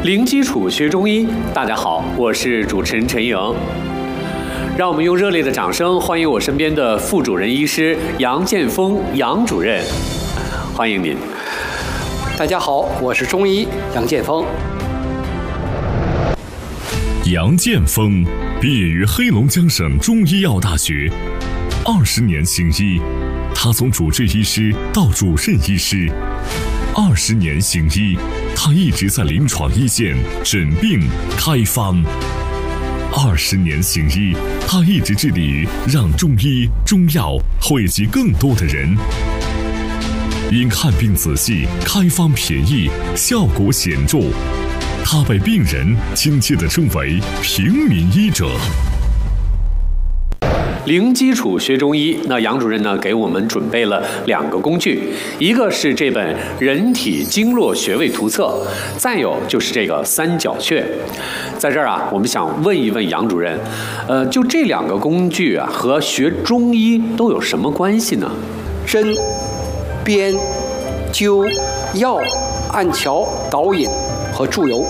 零基础学中医，大家好，我是主持人陈颖。让我们用热烈的掌声欢迎我身边的副主任医师杨建峰杨主任，欢迎您。 大家好，我是中医杨建峰。 杨建峰毕业于黑龙江省中医药大学，20年行医，他从主治医师到主任医师，20年行医，他一直在临床一线诊病开方。20年行医，他一直致力于让中医中药惠及更多的人。因看病仔细，开方便宜，效果显著，他被病人亲切地称为平民医者。 零基础学中医，那杨主任呢给我们准备了2个工具，一个是这本《人体经络穴位图册》，再有就是这个三角穴。在这儿啊，我们想问一问杨主任，就这2个工具啊，和学中医都有什么关系呢？ 针、砭、灸、药、按桥、导引和注油。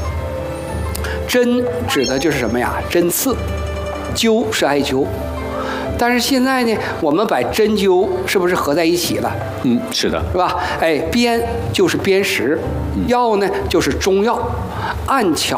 针指的就是什么呀？针刺。灸是艾灸。但是现在呢，我们把针灸是不是合在一起了？ 是的， 是吧？砭就是砭石，药呢就是中药，按桥